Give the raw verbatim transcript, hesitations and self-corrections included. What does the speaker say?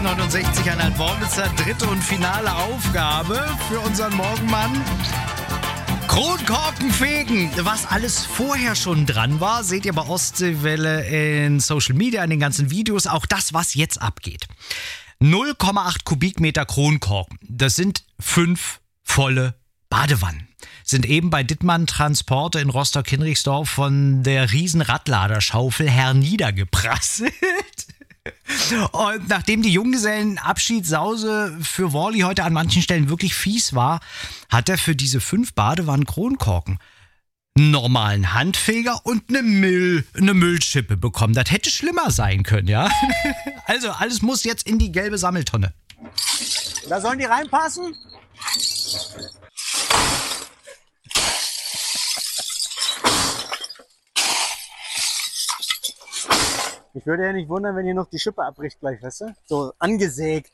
neunundsechzig Komma fünf Wormwitzer, dritte und finale Aufgabe für unseren Morgenmann. Kronkorken fegen. Was alles vorher schon dran war, seht ihr bei Ostseewelle in Social Media, in den ganzen Videos. Auch das, was jetzt abgeht. null Komma acht Kubikmeter Kronkorken. Das sind fünf volle Badewannen. Sind eben bei Dittmann Transporte in Rostock-Hinrichsdorf von der riesen Radladerschaufel herniedergeprasselt. Und nachdem die Junggesellenabschiedssause für Worley heute an manchen Stellen wirklich fies war, hat er für diese fünf Badewannen Kronkorken einen normalen Handfeger und eine, Müll, eine Müllschippe bekommen. Das hätte schlimmer sein können, ja? Also alles muss jetzt in die gelbe Sammeltonne. Da sollen die reinpassen? Ich würde ja nicht wundern, wenn hier noch die Schippe abbricht gleich, weißt du? So angesägt.